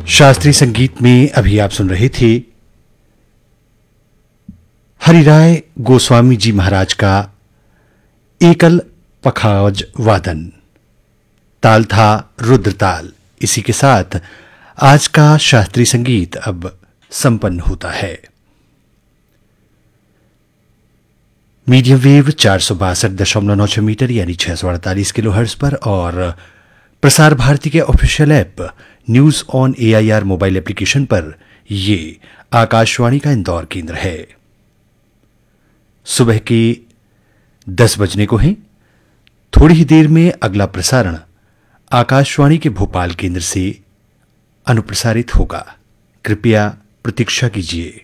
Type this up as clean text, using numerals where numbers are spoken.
शास्त्रीय संगीत में अभी आप सुन रहे थे हरिराय गोस्वामी जी महाराज का एकल पखावज वादन। ताल था रुद्रताल। इसी के साथ आज का शास्त्रीय संगीत अब संपन्न होता है। मीडियम वेव 462.96 मीटर यानी 648 किलोहर्ट्ज पर और प्रसार भारती के official app news on AIR mobile application पर ये आकाशवाणी का इंदौर केंद्र है। सुबह के 10 बजने को हैं। थोड़ी ही देर में अगला प्रसारण आकाशवाणी के भोपाल केंद्र से अनुप्रसारित होगा। कृपया प्रतीक्षा कीजिए।